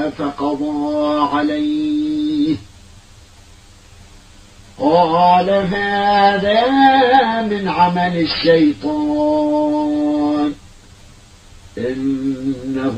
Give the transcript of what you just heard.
فقضى عليه. قال هذا من عمل الشيطان إنه